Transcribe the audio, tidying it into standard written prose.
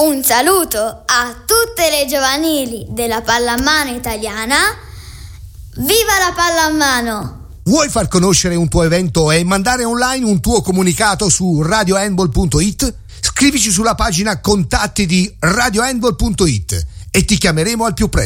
Un saluto a tutte le giovanili della pallamano italiana. Viva la pallamano! Vuoi far conoscere un tuo evento e mandare online un tuo comunicato su radiohandball.it? Scrivici sulla pagina contatti di radiohandball.it e ti chiameremo al più presto.